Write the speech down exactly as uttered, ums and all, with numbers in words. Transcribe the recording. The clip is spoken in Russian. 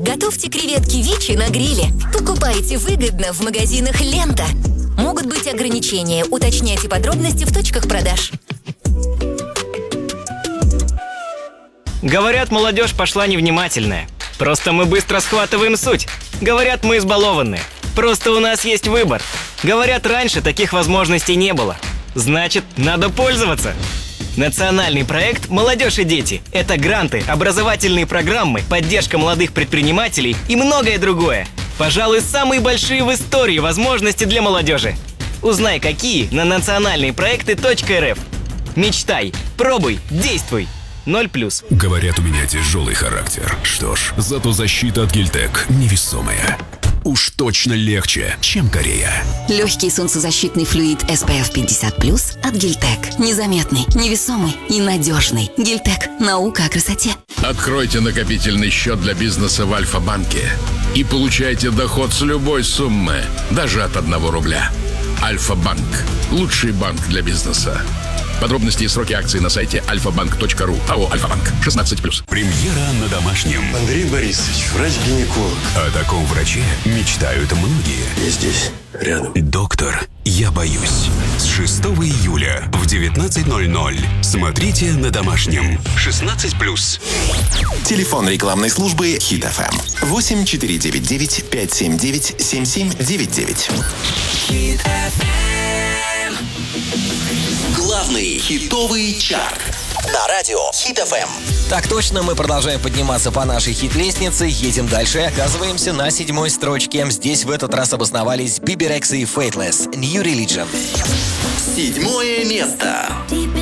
Готовьте креветки Вичи на гриле. Покупайте выгодно в магазинах «Лента». Могут быть ограничения. Уточняйте подробности в точках продаж. Говорят, молодежь пошла невнимательная. Просто мы быстро схватываем суть. Говорят, мы избалованные. Просто у нас есть выбор. Говорят, раньше таких возможностей не было. Значит, надо пользоваться. Национальный проект «Молодежь и дети» – это гранты, образовательные программы, поддержка молодых предпринимателей и многое другое. Пожалуй, самые большие в истории возможности для молодежи. Узнай, какие, на национальные проекты точка эр эф. Мечтай, пробуй, действуй. Ноль плюс. Говорят, у меня тяжелый характер. Что ж, зато защита от Гильтек невесомая. Уж точно легче, чем Корея. Легкий солнцезащитный флюид эс пэ эф пятьдесят плюс от Гильтек. Незаметный, невесомый и надежный. Гильтек. Наука о красоте. Откройте накопительный счет для бизнеса в Альфа-банке и получайте доход с любой суммы, даже от одного рубля. Альфа-банк. Лучший банк для бизнеса. Подробности и сроки акций на сайте альфа банк точка ру. АО «Альфа-банк». шестнадцать плюс. Премьера на домашнем. Андрей Борисович, врач-гинеколог. О таком враче мечтают многие. Я здесь, рядом. Доктор, я боюсь. С шестого июля в девятнадцать ноль ноль. Смотрите на домашнем. шестнадцать плюс. Телефон рекламной службы Хит эф эм. восемь четыре девять девять пять семь девять семь семь девять девять. Главный хитовый чарт на радио Хит эф эм. Так точно, мы продолжаем подниматься по нашей хит-лестнице, едем дальше и оказываемся на седьмой строчке. Здесь в этот раз обосновались Биби Рекса и Faithless, New Religion. Седьмое место.